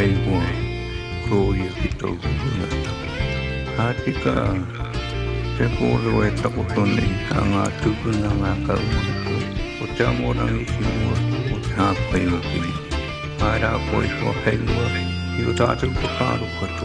mo gloria kita gunata. Hati ka te polo e takutoni ang atugun ng akaunto. O tamo ng isiwa o tapayo kini. Para po ito helwa. Ito tatang pakaro ka to.